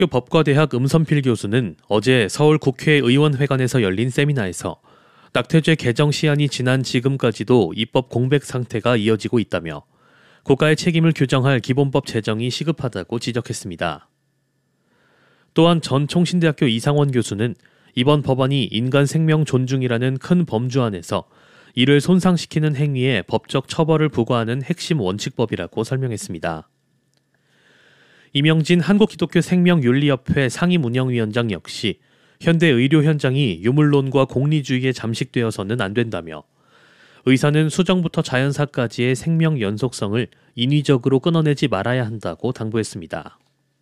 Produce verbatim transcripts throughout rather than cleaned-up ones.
법과대학 음선필 교수는 어제 서울 국회의원회관에서 열린 세미나에서 낙태죄 개정 시한이 지난 지금까지도 입법 공백 상태가 이어지고 있다며 국가의 책임을 규정할 기본법 제정이 시급하다고 지적했습니다. 또한 전 총신대학교 이상원 교수는 이번 법안이 인간 생명 존중이라는 큰 범주 안에서 이를 손상시키는 행위에 법적 처벌을 부과하는 핵심 원칙법이라고 설명했습니다. 이명진 한국기독교생명윤리협회 상임운영위원장 역시 현대 의료 현장이 유물론과 공리주의에 잠식되어서는 안 된다며 의사는 수정부터 자연사까지의 생명 연속성을 인위적으로 끊어내지 말아야 한다고 당부했습니다.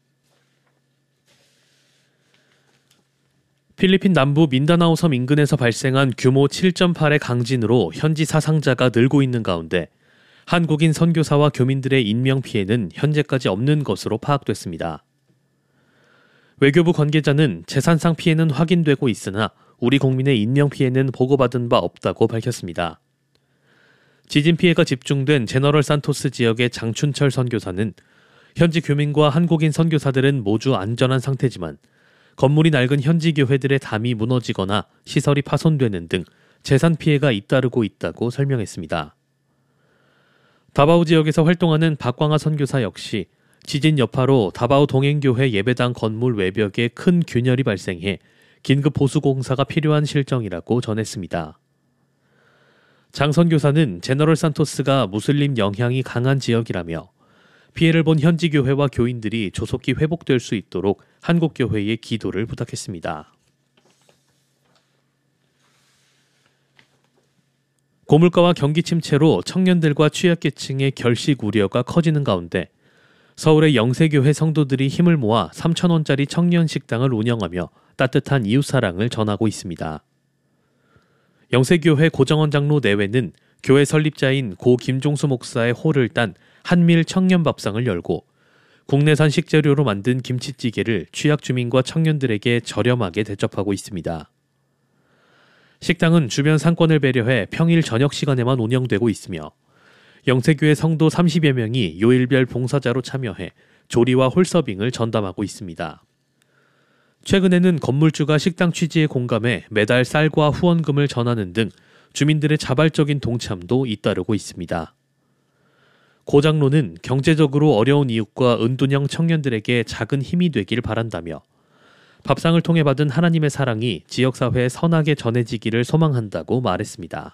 필리핀 남부 민다나오 섬 인근에서 발생한 규모 칠 점 팔의 강진으로 현지 사상자가 늘고 있는 가운데 한국인 선교사와 교민들의 인명피해는 현재까지 없는 것으로 파악됐습니다. 외교부 관계자는 재산상 피해는 확인되고 있으나 우리 국민의 인명피해는 보고받은 바 없다고 밝혔습니다. 지진 피해가 집중된 제너럴 산토스 지역의 장춘철 선교사는 현지 교민과 한국인 선교사들은 모두 안전한 상태지만 건물이 낡은 현지 교회들의 담이 무너지거나 시설이 파손되는 등 재산 피해가 잇따르고 있다고 설명했습니다. 다바오 지역에서 활동하는 박광하 선교사 역시 지진 여파로 다바오 동행교회 예배당 건물 외벽에 큰 균열이 발생해 긴급 보수 공사가 필요한 실정이라고 전했습니다. 장 선교사는 제너럴 산토스가 무슬림 영향이 강한 지역이라며 피해를 본 현지 교회와 교인들이 조속히 회복될 수 있도록 한국 교회에 기도를 부탁했습니다. 고물가와 경기 침체로 청년들과 취약계층의 결식 우려가 커지는 가운데 서울의 영세교회 성도들이 힘을 모아 삼천 원짜리 청년 식당을 운영하며 따뜻한 이웃사랑을 전하고 있습니다. 영세교회 고정원 장로 내외는 교회 설립자인 고 김종수 목사의 호를 딴 한밀 청년 밥상을 열고 국내산 식재료로 만든 김치찌개를 취약 주민과 청년들에게 저렴하게 대접하고 있습니다. 식당은 주변 상권을 배려해 평일 저녁 시간에만 운영되고 있으며 영세교회 성도 삼십여 명이 요일별 봉사자로 참여해 조리와 홀서빙을 전담하고 있습니다. 최근에는 건물주가 식당 취지에 공감해 매달 쌀과 후원금을 전하는 등 주민들의 자발적인 동참도 잇따르고 있습니다. 고 장로는 경제적으로 어려운 이웃과 은둔형 청년들에게 작은 힘이 되길 바란다며 밥상을 통해 받은 하나님의 사랑이 지역사회에 선하게 전해지기를 소망한다고 말했습니다.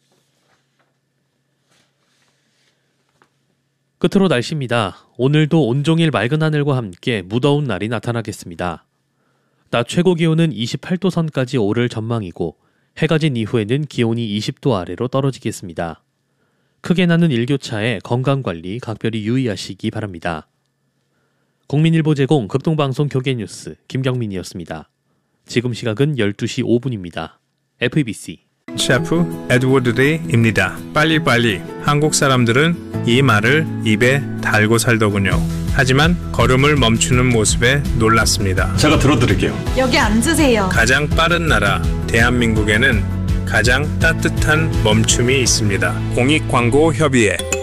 끝으로 날씨입니다. 오늘도 온종일 맑은 하늘과 함께 무더운 날이 나타나겠습니다. 낮 최고 기온은 이십팔 도 선까지 오를 전망이고 해가 진 이후에는 기온이 이십 도 아래로 떨어지겠습니다. 크게 나는 일교차에 건강관리 각별히 유의하시기 바랍니다. 국민일보 제공 극동방송 교계뉴스 김경민이었습니다. 지금 시각은 열두 시 오 분입니다. 에프이비씨 셰프 에드워드 데이입니다. 빨리빨리. 한국 사람들은 이 말을 입에 달고 살더군요. 하지만 걸음을 멈추는 모습에 놀랐습니다. 제가 들어드릴게요. 여기 앉으세요. 가장 빠른 나라 대한민국에는 가장 따뜻한 멈춤이 있습니다. 공익광고협의회